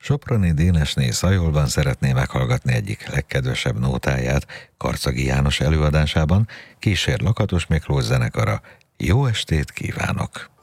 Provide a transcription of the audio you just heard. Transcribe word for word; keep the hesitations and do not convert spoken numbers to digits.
Soproni Dénesné Szajolban szeretné meghallgatni egyik legkedvesebb nótáját Karcagi János előadásában, kísér Lakatos Miklós zenekara. Jó estét kívánok!